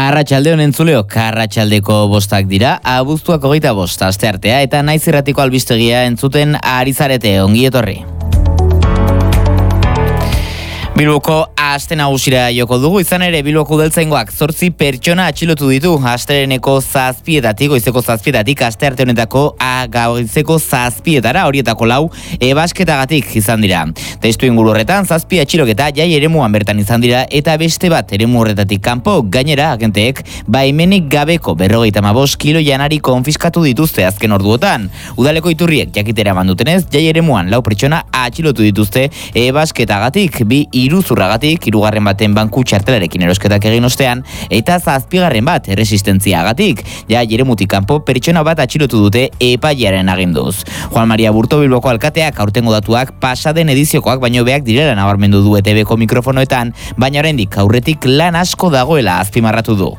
Arratsalde honen zuleok, arratsaldeko 5 dira, abuztuak 25 asteartea eta Naiz Irratiko albistegia entzuten ari zarete, ongi etorri. Bilboko aste nagusira joko dugu, izan ere Bilboko udaltzaingoak 8 pertsona atxilotu ditu asteleneko 7:00, goizeko 7:00 astearte honetako goizeko 7:00, horietako 4 ebasketagatik izan dira. Testu inguru horretan 7 atxiloketa jai eremuan bertan izan dira eta beste bat eremu horretatik kanpo, gainera agenteek baimenik gabeko 55 kilo janari konfiskatu dituzte azken orduotan. Udaleko iturriek jakitera mandutenez, jai eremuan 4 pertsona atxilotu dituzte ebasketagatik, 2 iruzurragatik, 3. baten banku txartelarekin erosketak egin ostean, eta 7. bat erresistentziagatik. Ja, eremutik kanpo pertsona bat atxilotu dute epailearen aginduz. Juan Maria Burto Bilboko alkateak aurtengo datuak pasaden ediziokoak baino beak direla nabarmendu du ETBko mikrofonoetan, baina oraindik aurretik lan asko dagoela azpimarratu du.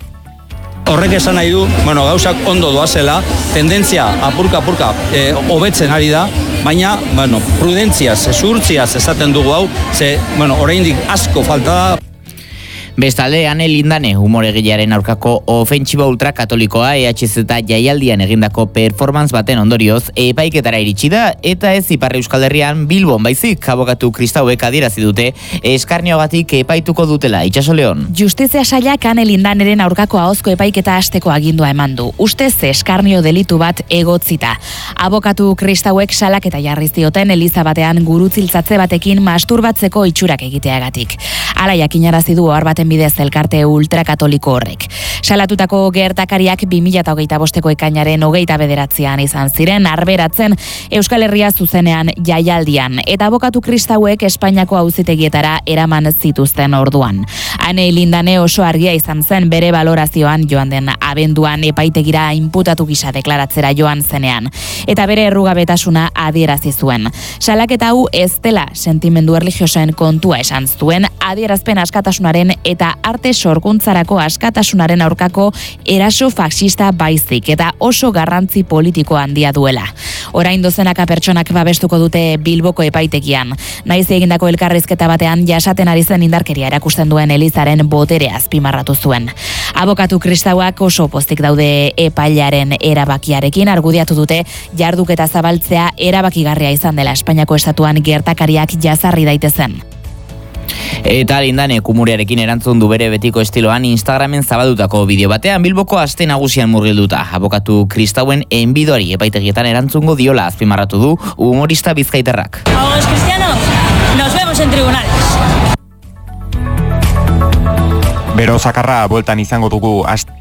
Horrek esan nahi du, gauzak ondo doazela, tendentzia apurka hobetzen ari da, baina, prudentziaz, zuhurtziaz esaten dugu hau, oraindik asko falta da. Bestalde, Ane Lindane, humoregilearen aurkako ofentsiba ultrakatolikoa EHZ jaialdian egindako performance baten ondorioz epaiketara iritsi da eta ez Ipar Euskal Herrian Bilbon baizik abokatu kristauek adierazi dute eskarniogatik epaituko dutela. Itxaso Leon. Justizia sailak Ane Lindaneren aurkako ahozko epaiketa hasteko agindua eman du. Ustez eskarnio delitu bat egotzita. Abokatu kristauek salaketa jarri zioten eliza batean gurutziltzatze batekin masturbatzeko itxurak egiteagatik. Hala jakinarazi du ohar baten bidez elkarte ultrakatoliko horrek. Salatutako gertakariak 2025ko ekainaren 29an izan ziren, arberatzen Euskal Herria zuzenean jaialdian, eta abokatu kristauek Espainiako auzitegietara eraman zituzten orduan. Ane Lindane oso argia izan zen bere balorazioan joan den abenduan epaitegira inputatu gisa deklaratzera joan zenean, eta bere errugabetasuna adierazi zuen. Salaketa hau ez dela sentimendu erlijiosoen kontua esan zuen, adierazpen askatasunaren eta arte sorkuntzarako askatasunaren aurkako eraso faxista baizik eta oso garrantzi politiko handia duela. Orain dozenaka pertsonak babestuko dute Bilboko epaitegian. Naiz egindako elkarrizketa batean jasaten ari zen indarkeria erakusten duen elizaren boterea azpimarratu zuen. Abokatu kristauak oso pozik daude epailearen erabakiarekin, argudiatu dute jarduketa zabaltzea erabakigarria izan dela Espainiako estatuan gertakariak jazarri daitezen. Eta Lindane kumurearekin erantzun du bere betiko estiloan Instagramen zabaldutako bideo batean Bilboko aste nagusian murgilduta. Abokatu kristauen enbidoari epaitegietan erantzungo diola azpimarratu du humorista bizkaitarrak. Abogados cristianos, nos vemos en tribunales. Bero zakarra bueltan izango dugu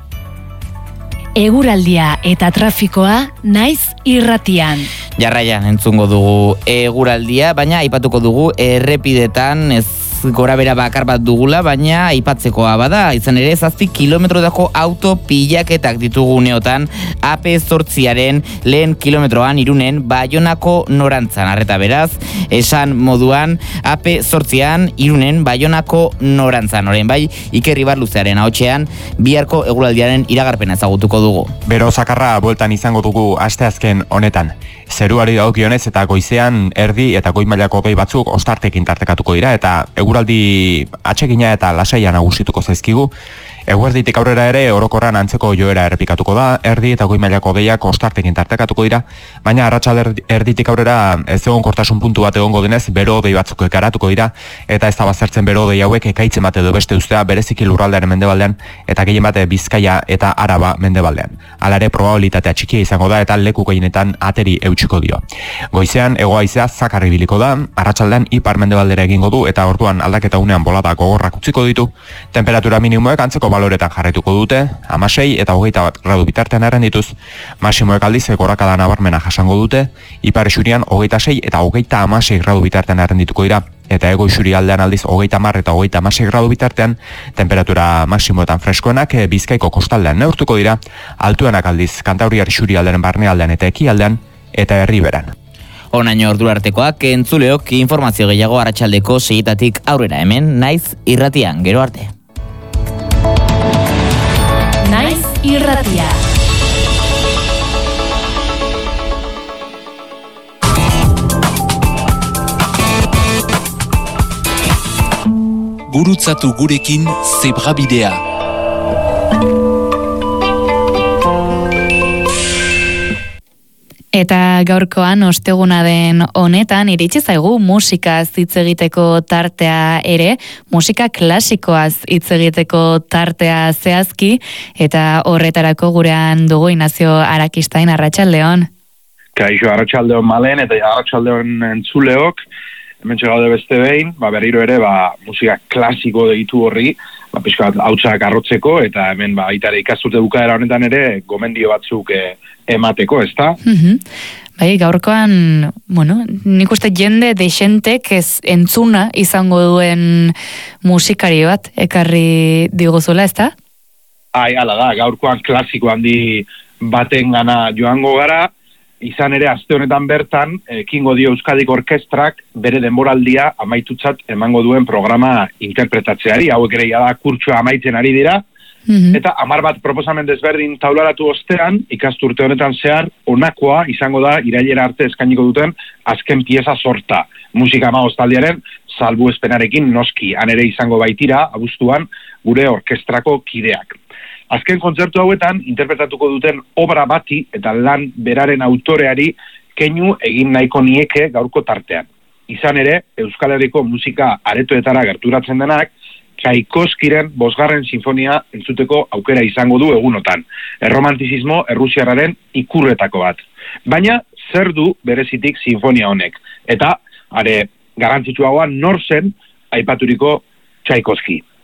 Eguraldia eta trafikoa Naiz Irratian. Jarraian entzungo dugu eguraldia, baina aipatuko dugu errepidetan ez gorabera bakar bat dugula, baina aipatzekoa bada, izan ere 7 kilometrotako auto pilaketak ditugu uneotan AP8aren lehen kilometroan Irunen Baionako norantzan. Arreta beraz, esan moduan AP8an Irunen Baionako norantzan. Orain bai, Iker Ibarluzearen ahotsean biharko eguraldiaren iragarpena ezagutuko dugu. Bero zakarra bueltan izango dugu asteazken honetan. Zeruari dagokionez eta goizean erdi eta goi mailako hodei batzuk ostartekin tartekatuko dira eta eguraldi atsegina eta lasaia nagusituko zaizkigu. Eguerditik aurrera ere orokorran antzeko joera errepikatuko da, erdi eta goi mailako hodeiak ostartekin tartekatuko dira, baina arratsalde erditik aurrera ez egonkortasun puntu bat egongo denez, bero hodei batzuk garatuko dira eta ez da baztertzen bero hodei hauek ekaitzen bat edo beste ustea bereziki lurraldearen mendebaldean eta gehien bat Bizkaia eta Araba mendebaldean. Hala ere probabilitatea txikia izango da eta leku gehienetan ateri eutsiko dio. Goizean hego-haizea zakar ibiliko da, arratsaldean ipar mendebaldera egingo du eta orduan aldaketa unean bolada gogorrak utziko ditu. Temperatura minimoek antzeko baloretan jarraituko dute, 16 eta 21 gradu bitartean errendituz, maximoek aldiz gorakada nabarmena jasango dute, ipar isurian 26 eta 26 gradu bitartean errendituko dira, eta ego isuri aldean aldiz 30 eta 36 gradu bitartean, temperatura maximoetan freskoenak Bizkaiko kostaldean neurtuko dira, altuenak aldiz Kantabriar isuri aldean barnealdean eta ekialdean, eta herriberan. Honaino ordu artekoak entzuleok informazio gehiago arratsaldeko 6etatik aurrera hemen Naiz Irratian, gero arte. Naiz Irratia. Gurutzatu gurekin Zebrabidea. Eta gaurkoan osteguna den honetan iritsi zaigu musikaz hitz egiteko tartea ere, musika klasikoaz hitz egiteko tartea zehazki, eta horretarako gurean dugu Ignacio Arakistain. Arratsaldeon. Kaixo, arratsaldeon Malen eta arratsaldeon entzuleok. Hementxe gaude beste behin, berriro ere musika klasiko deitu horri, pixka bat hautsak arrotzeko, eta hemen itare ikasturte bukaera honetan ere gomendio batzuk emateko, ezta? Bai, gaurkoan, nik uste jende dexentek ez entzuna izango duen musikari bat ekarri diguzula, ezta? Hala da, gaurkoan klasiko handi baten gana joango gara, izan ere aste honetan bertan, ekingo dio Euskadik Orkestrak bere denboraldia amaitutzat emango duen programa interpretatzeari, hauek ere da kurtsua amaitzen ari dira, eta 10 bat proposamen desberdin taularatu ostean, ikasturte honetan zehar, honakoa izango da irailera arte eskainiko duten azken pieza sorta. Musika Amagostaldiaren salbuespenarekin noski, han ere izango baitira, abuztuan, gure orkestrako kideak. Azken kontzertu hauetan, interpretatuko duten obra bati eta lan beraren autoreari keinu egin nahiko nieke gaurko tartean. Izan ere, Euskal Herriko musika aretoetara gerturatzen denak, Txaikoskiren 5. sinfonia entzuteko aukera izango du egunotan. Erromantizismo errusiarraren ikurretako bat. Baina, zer du berezitik sinfonia honek? Eta, are, garrantzitsuagoa nor zen aipaturiko Txaikoski.